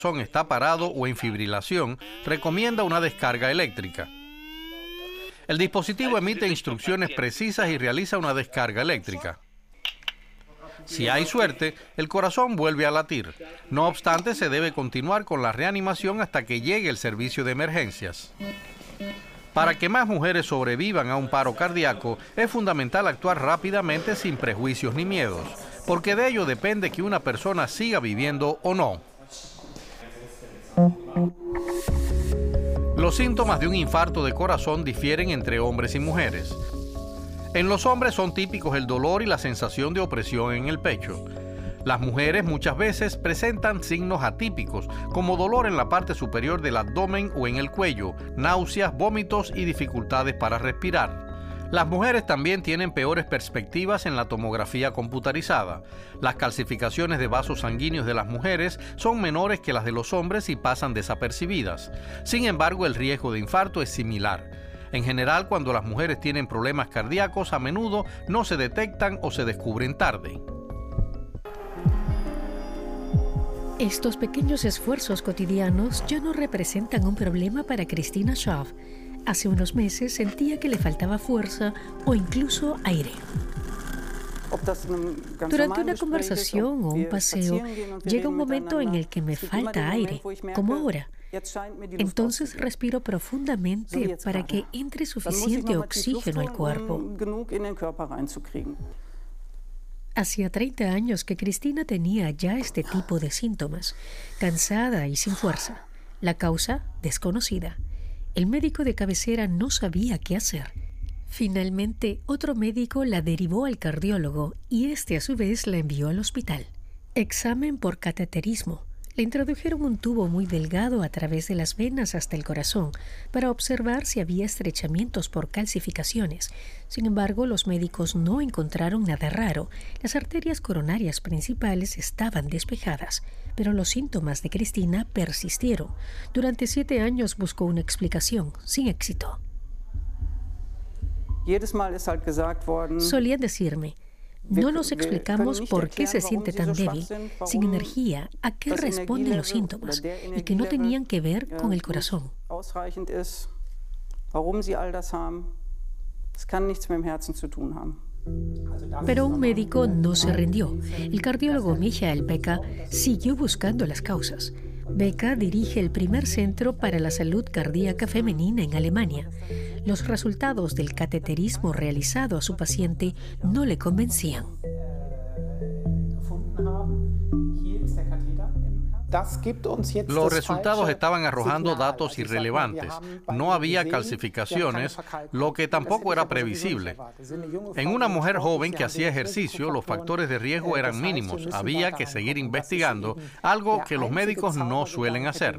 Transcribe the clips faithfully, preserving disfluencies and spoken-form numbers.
está parado o en fibrilación, recomienda una descarga eléctrica. El dispositivo emite instrucciones precisas y realiza una descarga eléctrica. Si hay suerte, el corazón vuelve a latir. No obstante, se debe continuar con la reanimación hasta que llegue el servicio de emergencias. Para que más mujeres sobrevivan a un paro cardíaco, es fundamental actuar rápidamente sin prejuicios ni miedos, porque de ello depende que una persona siga viviendo o no. Los síntomas de un infarto de corazón difieren entre hombres y mujeres. En los hombres son típicos el dolor y la sensación de opresión en el pecho. Las mujeres muchas veces presentan signos atípicos, como dolor en la parte superior del abdomen o en el cuello, náuseas, vómitos y dificultades para respirar. Las mujeres también tienen peores perspectivas en la tomografía computarizada. Las calcificaciones de vasos sanguíneos de las mujeres son menores que las de los hombres y pasan desapercibidas. Sin embargo, el riesgo de infarto es similar. En general, cuando las mujeres tienen problemas cardíacos, a menudo no se detectan o se descubren tarde. Estos pequeños esfuerzos cotidianos ya no representan un problema para Christina Schaaf. Hace unos meses sentía que le faltaba fuerza o incluso aire. Durante una conversación o un paseo, llega un momento en el que me falta aire, como ahora. Entonces respiro profundamente para que entre suficiente oxígeno al cuerpo. Hacía treinta años que Christina tenía ya este tipo de síntomas, cansada y sin fuerza. La causa, desconocida. El médico de cabecera no sabía qué hacer. Finalmente, otro médico la derivó al cardiólogo y este a su vez la envió al hospital. Examen por cateterismo. Le introdujeron un tubo muy delgado a través de las venas hasta el corazón para observar si había estrechamientos por calcificaciones. Sin embargo, los médicos no encontraron nada raro. Las arterias coronarias principales estaban despejadas, pero los síntomas de Christina persistieron. Durante siete años buscó una explicación, sin éxito. Solían decirme: no nos explicamos por qué se siente tan débil, sin energía, a qué responden los síntomas y que no tenían que ver con el corazón. Pero un médico no se rindió. El cardiólogo Michael Becker siguió buscando las causas. Becker dirige el primer centro para la salud cardíaca femenina en Alemania. Los resultados del cateterismo realizado a su paciente no le convencían. Los resultados estaban arrojando datos irrelevantes. No había calcificaciones, lo que tampoco era previsible. En una mujer joven que hacía ejercicio, los factores de riesgo eran mínimos. Había que seguir investigando, algo que los médicos no suelen hacer.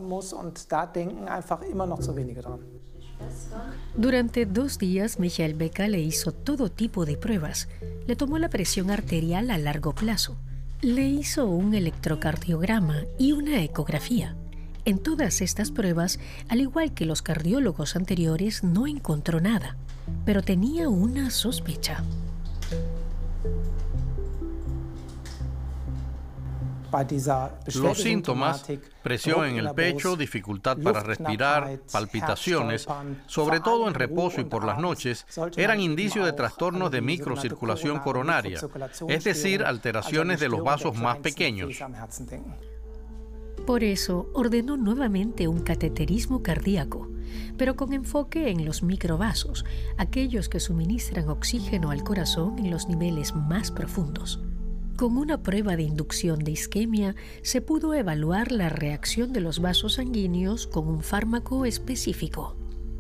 Durante dos días, Michael Becker le hizo todo tipo de pruebas. Le tomó la presión arterial a largo plazo. Le hizo un electrocardiograma y una ecografía. En todas estas pruebas, al igual que los cardiólogos anteriores, no encontró nada, pero tenía una sospecha. Los síntomas, presión en el pecho, dificultad para respirar, palpitaciones, sobre todo en reposo y por las noches, eran indicios de trastornos de microcirculación coronaria, es decir, alteraciones de los vasos más pequeños. Por eso ordenó nuevamente un cateterismo cardíaco, pero con enfoque en los microvasos, aquellos que suministran oxígeno al corazón en los niveles más profundos. Con una prueba de inducción de isquemia, se pudo evaluar la reacción de los vasos sanguíneos con un fármaco específico.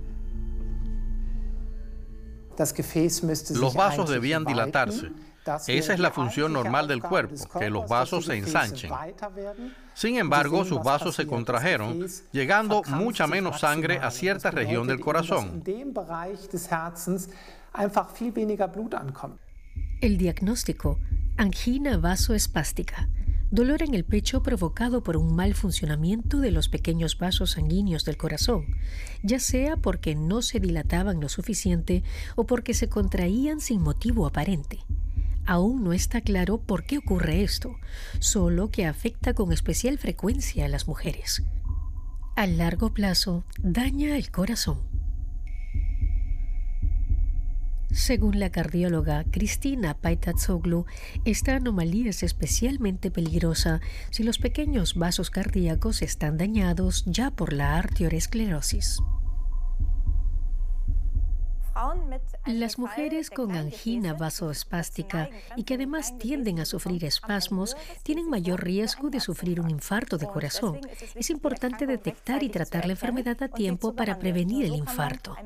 Los vasos debían dilatarse. Esa es la función normal del cuerpo, que los vasos se ensanchen. Sin embargo, sus vasos se contrajeron, llegando mucha menos sangre a cierta región del corazón. El diagnóstico: angina vasoespástica, dolor en el pecho provocado por un mal funcionamiento de los pequeños vasos sanguíneos del corazón, ya sea porque no se dilataban lo suficiente o porque se contraían sin motivo aparente. Aún no está claro por qué ocurre esto, solo que afecta con especial frecuencia a las mujeres. A largo plazo, daña el corazón. Según la cardióloga Cristina Paitatsoglou, esta anomalía es especialmente peligrosa si los pequeños vasos cardíacos están dañados ya por la arteriosclerosis. Las mujeres con angina vasoespástica y que además tienden a sufrir espasmos tienen mayor riesgo de sufrir un infarto de corazón. Es importante detectar y tratar la enfermedad a tiempo para prevenir el infarto.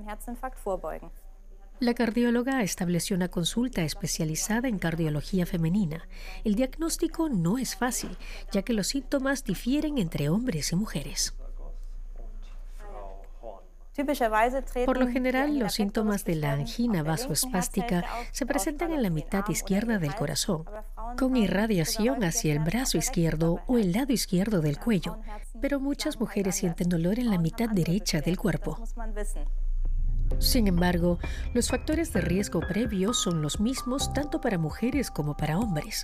La cardióloga estableció una consulta especializada en cardiología femenina. El diagnóstico no es fácil, ya que los síntomas difieren entre hombres y mujeres. Por lo general, los síntomas de la angina vasoespástica se presentan en la mitad izquierda del corazón, con irradiación hacia el brazo izquierdo o el lado izquierdo del cuello, pero muchas mujeres sienten dolor en la mitad derecha del cuerpo. Sin embargo, los factores de riesgo previos son los mismos tanto para mujeres como para hombres: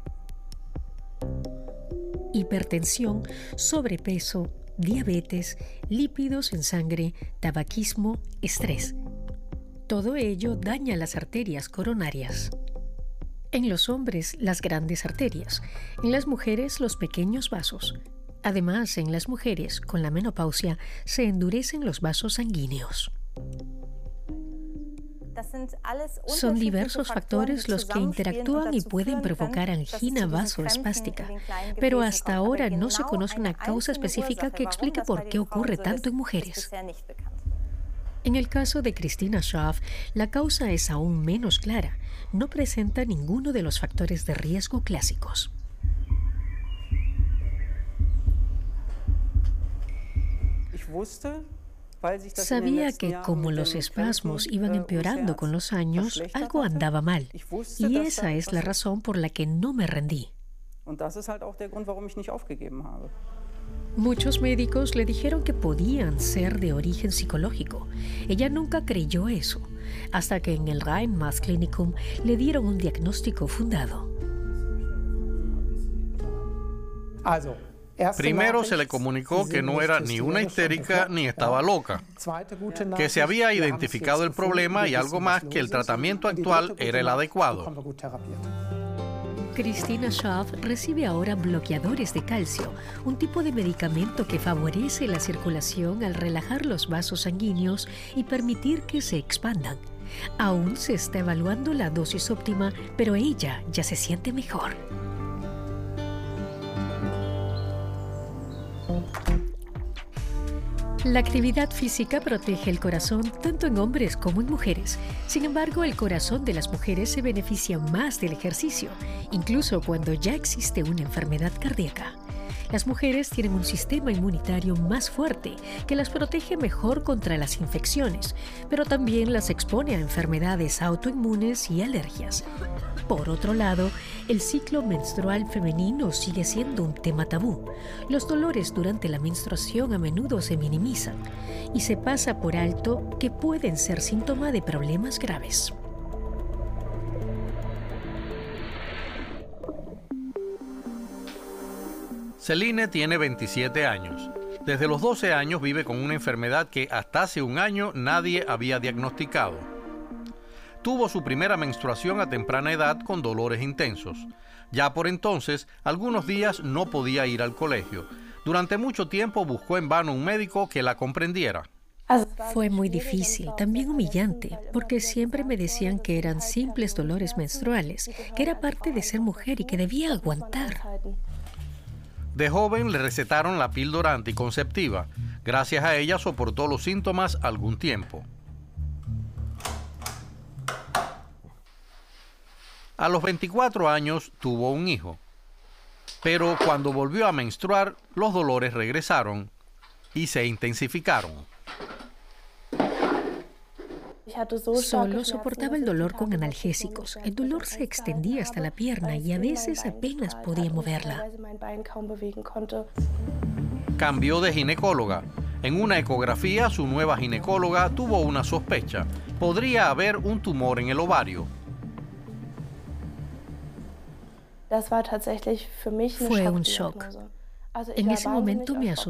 hipertensión, sobrepeso, diabetes, lípidos en sangre, tabaquismo, estrés. Todo ello daña las arterias coronarias. En los hombres, las grandes arterias. En las mujeres, los pequeños vasos. Además, en las mujeres, con la menopausia, se endurecen los vasos sanguíneos. Son diversos factores los que interactúan y pueden provocar angina vasoespástica, pero hasta ahora no se conoce una causa específica que explique por qué ocurre tanto en mujeres. En el caso de Christina Schaaf, la causa es aún menos clara. No presenta ninguno de los factores de riesgo clásicos. Sabía que como los espasmos iban empeorando con los años, algo andaba mal, y esa es la razón por la que no me rendí. Muchos médicos le dijeron que podían ser de origen psicológico. Ella nunca creyó eso, hasta que en el Rhein-Maas-Klinikum le dieron un diagnóstico fundado. Primero se le comunicó que no era ni una histérica ni estaba loca, que se había identificado el problema y algo más, que el tratamiento actual era el adecuado. Christina Schaaf recibe ahora bloqueadores de calcio, un tipo de medicamento que favorece la circulación al relajar los vasos sanguíneos y permitir que se expandan. Aún se está evaluando la dosis óptima, pero ella ya se siente mejor. La actividad física protege el corazón tanto en hombres como en mujeres. Sin embargo, el corazón de las mujeres se beneficia más del ejercicio, incluso cuando ya existe una enfermedad cardíaca. Las mujeres tienen un sistema inmunitario más fuerte que las protege mejor contra las infecciones, pero también las expone a enfermedades autoinmunes y alergias. Por otro lado, el ciclo menstrual femenino sigue siendo un tema tabú. Los dolores durante la menstruación a menudo se minimizan y se pasa por alto que pueden ser síntoma de problemas graves. Celine tiene veintisiete años. Desde los doce años vive con una enfermedad que hasta hace un año nadie había diagnosticado. Tuvo su primera menstruación a temprana edad con dolores intensos. Ya por entonces, algunos días no podía ir al colegio. Durante mucho tiempo buscó en vano un médico que la comprendiera. Fue muy difícil, también humillante, porque siempre me decían que eran simples dolores menstruales, que era parte de ser mujer y que debía aguantar. De joven le recetaron la píldora anticonceptiva. Gracias a ella soportó los síntomas algún tiempo. A los veinticuatro años tuvo un hijo, pero cuando volvió a menstruar, los dolores regresaron y se intensificaron. Solo soportaba el dolor con analgésicos. El dolor se extendía hasta la pierna y a veces apenas podía moverla. Cambió de ginecóloga. En una ecografía, su nueva ginecóloga tuvo una sospecha. Podría haber un tumor en el ovario. Fue un shock. En ese momento me